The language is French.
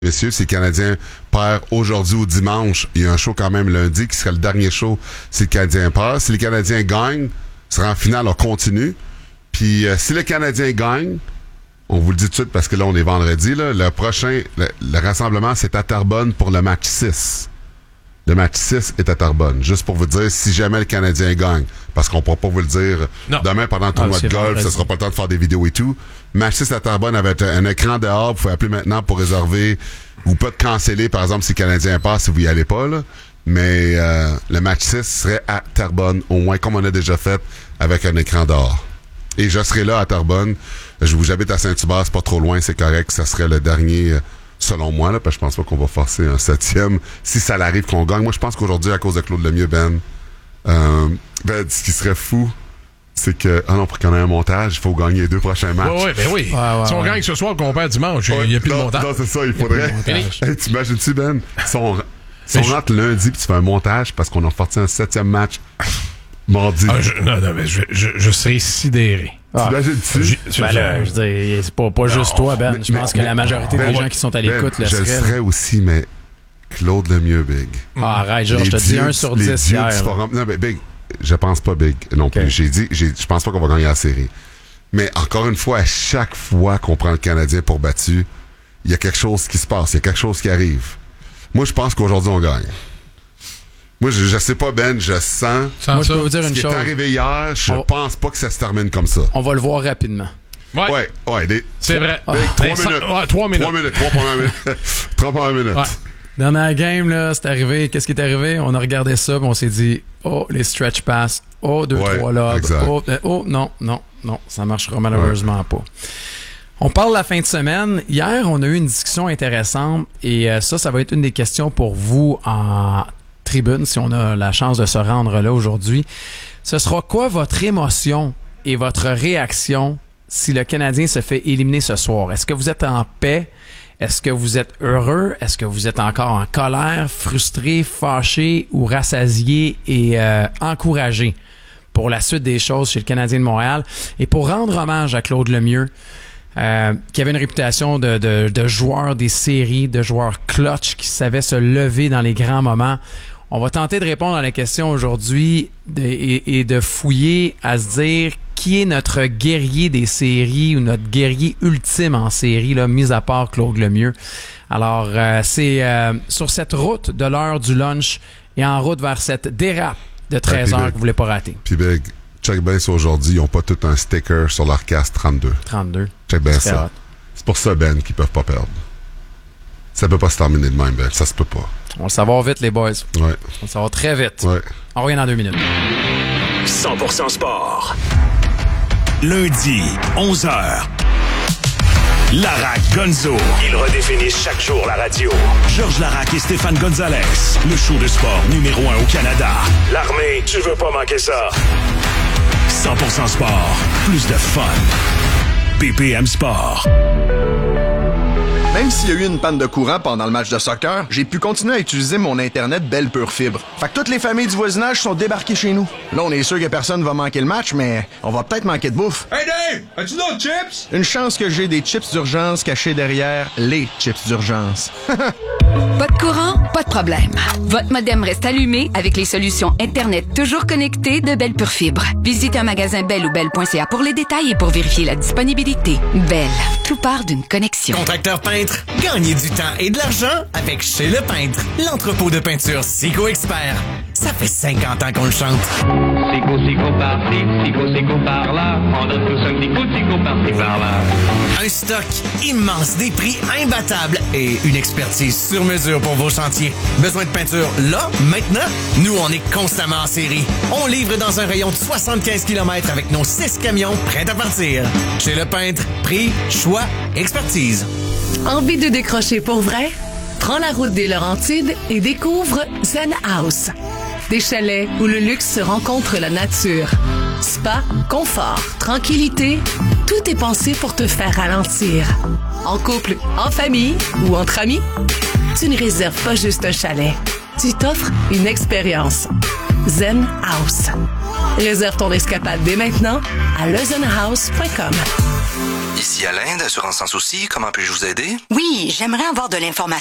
Messieurs, si le Canadien perd aujourd'hui ou dimanche, il y a un show quand même lundi qui serait le dernier show si le Canadien perd. Si le Canadien gagne, sera en finale, on continue. Puis si le Canadien gagne, on vous le dit tout de suite parce que là, on est vendredi, là, le prochain, le rassemblement, c'est à Terrebonne pour le match 6. Le match 6 est à Terrebonne. Juste pour vous dire, si jamais le Canadien gagne, parce qu'on ne pourra pas vous le dire demain pendant le tournoi de golf, ce ne sera pas le temps de faire des vidéos et tout. Match 6 à Terrebonne avec un écran dehors, vous pouvez appeler maintenant pour réserver ou pas de canceller, par exemple, si le Canadien passe, si vous y allez pas, là. Mais le match 6 serait à Terrebonne, au moins comme on a déjà fait avec un écran dehors. Et je serai là à Terrebonne. J'habite à Saint-Hubert, c'est pas trop loin, c'est correct. Ça serait le dernier, selon moi, là, parce que je pense pas qu'on va forcer un 7e. Si ça l'arrive qu'on gagne. Moi, je pense qu'aujourd'hui, à cause de Claude Lemieux, ce qui serait fou, c'est que, pour qu'on ait un montage, il faut gagner les 2 prochains matchs. Oui. Si on gagne ce soir, qu'on perd dimanche, il n'y a plus de montage. Non, c'est ça, il faudrait. Hey, t'imagines-tu, Ben? Si on rentre lundi, puis tu fais un montage parce qu'on a forcé un 7e match mardi. Mais je serais sidéré. T'imagines-tu? Je veux dire, c'est pas juste toi, Ben. Je pense que la majorité des gens qui sont à l'écoute le seraient. Je le serais aussi, mais Claude Lemieux, Big. Arrête, Georges, je te dis 1 sur 10 hier. Non, mais Big, je pense pas Big non plus. Je pense pas qu'on va gagner la série. Mais encore une fois, à chaque fois qu'on prend le Canadien pour battu, il y a quelque chose qui se passe, il y a quelque chose qui arrive. Moi, je pense qu'aujourd'hui, on gagne. Moi, je sais pas, Ben, je sens. Moi, je peux vous dire une chose. Ce qui est arrivé hier, je pense pas que ça se termine comme ça. On va le voir rapidement. Ouais. C'est vrai. 3 minutes. 3 premières minutes. Ouais. Dernière game, là, c'est arrivé. Qu'est-ce qui est arrivé? On a regardé ça, puis on s'est dit, les stretch pass. 2, 3 lobes. Non, ça marchera malheureusement pas. On parle la fin de semaine. Hier, on a eu une discussion intéressante et ça va être une des questions pour vous en tribune, si on a la chance de se rendre là aujourd'hui. Ce sera quoi votre émotion et votre réaction si le Canadien se fait éliminer ce soir? Est-ce que vous êtes en paix? Est-ce que vous êtes heureux? Est-ce que vous êtes encore en colère, frustré, fâché ou rassasié et encouragé pour la suite des choses chez le Canadien de Montréal? Et pour rendre hommage à Claude Lemieux, qui avait une réputation de joueur des séries, de joueur clutch qui savait se lever dans les grands moments. On va tenter de répondre à la question aujourd'hui et de fouiller à se dire qui est notre guerrier des séries ou notre guerrier ultime en série, là, mis à part Claude Lemieux. Alors, c'est sur cette route de l'heure du lunch et en route vers cette dérape de 13 heures que vous voulez pas rater. Puis Big, check bien ça aujourd'hui, ils n'ont pas tout un sticker sur leur casque 32. 32. Check bien ça. C'est pour ça, Ben, qu'ils peuvent pas perdre. Ça peut pas se terminer de même, Ben. Ça se peut pas. On va le savoir vite, les boys. Ouais. On va le savoir très vite. Ouais. On revient dans 2 minutes. 100% sport. Lundi, 11h. Larac Gonzo. Ils redéfinissent chaque jour la radio. Georges Larac et Stéphane Gonzalez. Le show de sport numéro 1 au Canada. L'armée, tu veux pas manquer ça. 100% sport. Plus de fun. BPM Sport. Même s'il y a eu une panne de courant pendant le match de soccer, j'ai pu continuer à utiliser mon Internet Belle Pure Fibre. Fait que toutes les familles du voisinage sont débarquées chez nous. Là, on est sûr que personne va manquer le match, mais on va peut-être manquer de bouffe. Hey Dave! As-tu d'autres chips? Une chance que j'ai des chips d'urgence cachés derrière les chips d'urgence. Pas de courant? Pas de problème. Votre modem reste allumé avec les solutions Internet toujours connectées de Belle Pure Fibre. Visitez un magasin Belle ou Belle.ca pour les détails et pour vérifier la disponibilité. Belle, tout part d'une connexion. Contracteur peintre, gagnez du temps et de l'argent avec Chez Le Peintre, l'entrepôt de peinture Sico Expert. Ça fait 50 ans qu'on le chante. Sico par-ci, Sico par-là. On donne tous un petit coup de Sico par-ci par-là. Un stock immense, des prix imbattables et une expertise sur mesure pour vos chantiers. Besoin de peinture là, maintenant? Nous, on est constamment en série. On livre dans un rayon de 75 km avec nos 6 camions prêts à partir. Chez Le Peintre, prix, choix, expertise. Envie de décrocher pour vrai? Prends la route des Laurentides et découvre Zen House. Des chalets où le luxe se rencontre la nature. Spa, confort, tranquillité, tout est pensé pour te faire ralentir. En couple, en famille ou entre amis, tu ne réserves pas juste un chalet. Tu t'offres une expérience. Zen House. Réserve ton escapade dès maintenant à lezenhouse.com. Ici Alain d'Assurance Sans Souci, comment puis-je vous aider? Oui, j'aimerais avoir de l'information